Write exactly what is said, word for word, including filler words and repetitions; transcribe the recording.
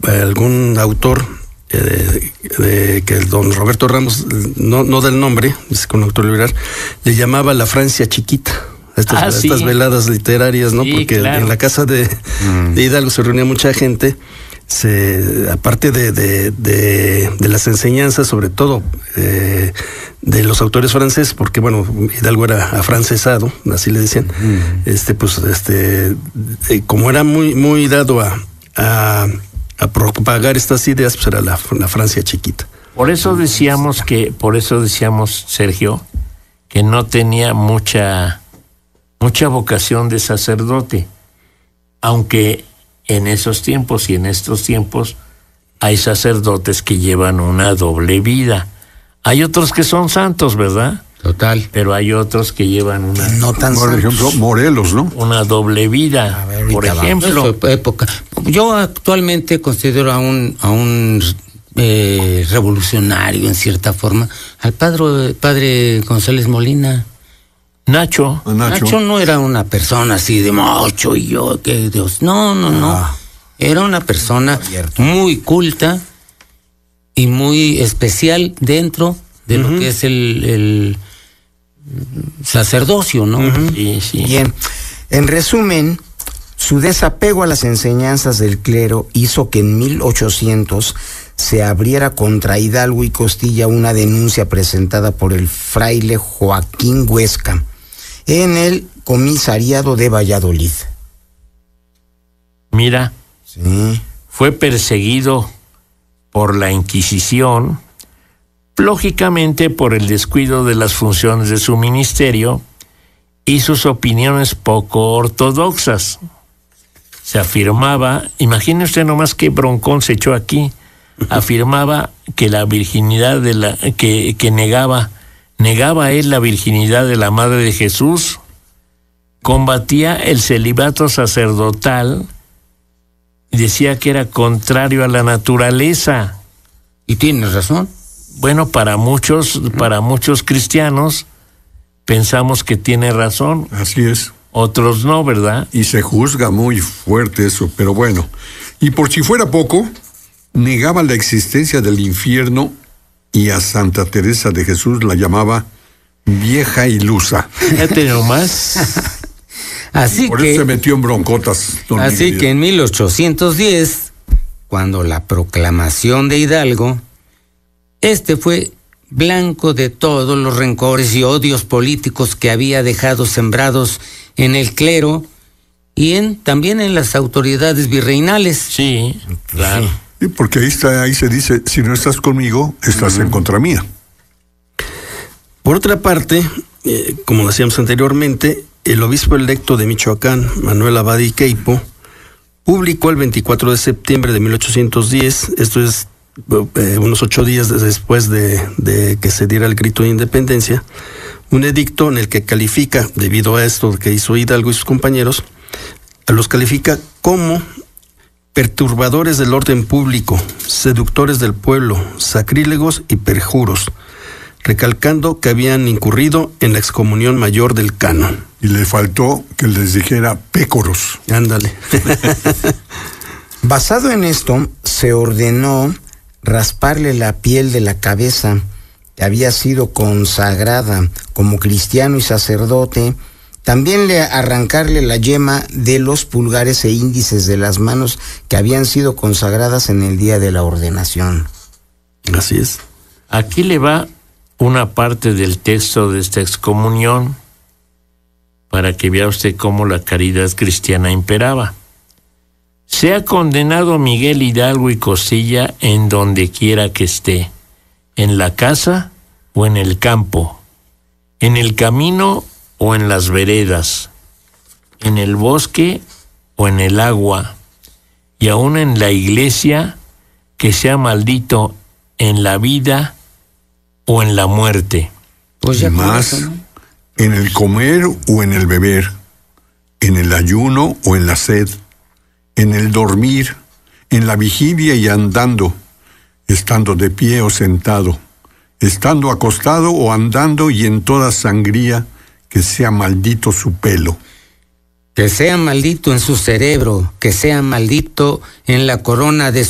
algún autor eh, de, de, que el don Roberto Ramos, no, no del nombre, es con autor liberal, le llamaba la Francia chiquita. Estas, ah, sí. estas veladas literarias, ¿no? Sí, porque claro. en la casa de, mm. de Hidalgo se reunía mucha gente. Se, aparte de, de, de, de las enseñanzas, sobre todo eh, de los autores franceses, porque bueno, Hidalgo era afrancesado, así le decían, mm. este, pues, este, eh, como era muy, muy dado a, a, a propagar estas ideas, pues era la, la Francia chiquita. Por eso decíamos que, por eso decíamos, Sergio, que no tenía mucha, mucha vocación de sacerdote, aunque en esos tiempos y en estos tiempos hay sacerdotes que llevan una doble vida. Hay otros que son santos, ¿verdad? Total. Pero hay otros que llevan una... No tan Por santos. ejemplo, Morelos, ¿no? Una doble vida. A ver, por ejemplo. Época. Yo actualmente considero a un, a un eh, revolucionario, en cierta forma, al padre, padre González Molina. Nacho. Nacho. Nacho no era una persona así de mocho y yo, que Dios. No, no, no. Ah, era una persona abierto. Muy culta y muy especial dentro de uh-huh. lo que es el, el sacerdocio, ¿no? Uh-huh. Sí, sí. Bien. En resumen, su desapego a las enseñanzas del clero hizo que en mil ochocientos se abriera contra Hidalgo y Costilla una denuncia presentada por el fraile Joaquín Huesca en el comisariado de Valladolid. Mira, sí. Fue perseguido por la Inquisición, lógicamente por el descuido de las funciones de su ministerio y sus opiniones poco ortodoxas. Se afirmaba, imagine usted nomás qué broncón se echó aquí, afirmaba que la virginidad de la, que, que negaba Negaba él la virginidad de la Madre de Jesús, combatía el celibato sacerdotal y decía que era contrario a la naturaleza. Y tiene razón. Bueno, para muchos, para muchos cristianos pensamos que tiene razón. Así es. Otros no, ¿verdad? Y se juzga muy fuerte eso, pero bueno. Y por si fuera poco, negaba la existencia del infierno y a Santa Teresa de Jesús la llamaba vieja ilusa. Fíjate nomás. Así Por que, eso se metió en broncotas. Así Miguel. Que en mil ochocientos diez, cuando la proclamación de Hidalgo, este fue blanco de todos los rencores y odios políticos que había dejado sembrados en el clero y en también en las autoridades virreinales. Sí, claro. Sí. Sí, porque ahí está, ahí se dice, si no estás conmigo, estás uh-huh. en contra mía. Por otra parte, eh, como decíamos anteriormente, el obispo electo de Michoacán, Manuel Abad y Queipo, publicó el veinticuatro de septiembre de mil ochocientos diez, esto es eh, unos ocho días después de, de que se diera el grito de independencia, un edicto en el que califica, debido a esto que hizo Hidalgo y sus compañeros, los califica como perturbadores del orden público, seductores del pueblo, sacrílegos y perjuros, recalcando que habían incurrido en la excomunión mayor del canon. Y le faltó que les dijera pécoros. Ándale. Basado en esto, se ordenó rasparle la piel de la cabeza, que había sido consagrada como cristiano y sacerdote. También le arrancarle la yema de los pulgares e índices de las manos que habían sido consagradas en el día de la ordenación. Así es. Aquí le va una parte del texto de esta excomunión para que vea usted cómo la caridad cristiana imperaba. Sea condenado Miguel Hidalgo y Costilla en donde quiera que esté, en la casa o en el campo, en el camino o en las veredas, en el bosque o en el agua, y aún en la iglesia, que sea maldito en la vida o en la muerte. Pues ya más, eso, ¿no? En el comer o en el beber, en el ayuno o en la sed, en el dormir, en la vigilia y andando, estando de pie o sentado, estando acostado o andando, y en toda sangría, que sea maldito su pelo. Que sea maldito en su cerebro, que sea maldito en la corona de